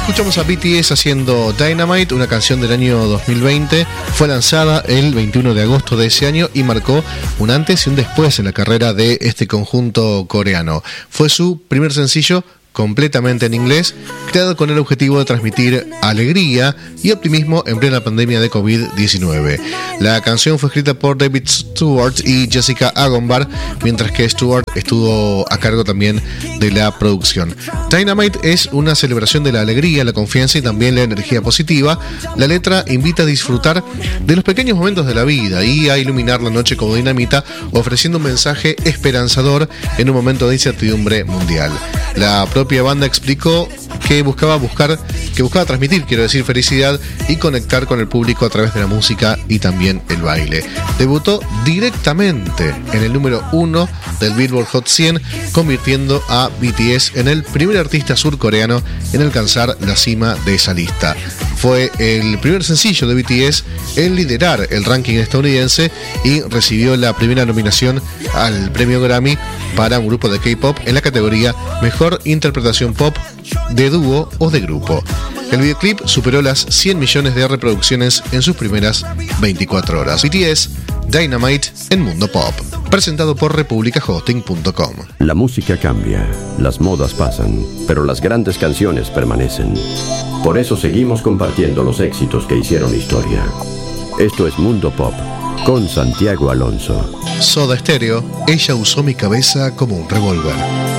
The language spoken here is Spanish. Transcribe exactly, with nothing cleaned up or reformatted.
Escuchamos a B T S haciendo Dynamite, una canción del año dos mil veinte. Fue lanzada el veintiuno de agosto de ese año y marcó un antes y un después en la carrera de este conjunto coreano. Fue su primer sencillo completamente en inglés, creado con el objetivo de transmitir alegría y optimismo en plena pandemia de covid diecinueve. La canción fue escrita por David Stewart y Jessica Agonbar, mientras que Stewart estuvo a cargo también de la producción. Dynamite es una celebración de la alegría, la confianza y también la energía positiva. La letra invita a disfrutar de los pequeños momentos de la vida y a iluminar la noche como dinamita, ofreciendo un mensaje esperanzador en un momento de incertidumbre mundial. La propia banda explicó que buscaba buscar, que buscaba transmitir, quiero decir, felicidad y conectar con el público a través de la música y también el baile. Debutó directamente en el número uno del Billboard Hot cien, convirtiendo a B T S en el primer artista surcoreano en alcanzar la cima de esa lista. Fue el primer sencillo de B T S en liderar el ranking estadounidense y recibió la primera nominación al premio Grammy para un grupo de K-pop en la categoría Mejor Interpretación Pop de dúo o de grupo. El videoclip superó las cien millones de reproducciones en sus primeras veinticuatro horas. B T S, Dynamite en Mundo Pop, presentado por republica hosting punto com. La música cambia, las modas pasan, pero las grandes canciones permanecen. Por eso seguimos compartiendo los éxitos que hicieron historia. Esto es Mundo Pop, con Santiago Alonso. Soda Stereo, ella usó mi cabeza como un revólver.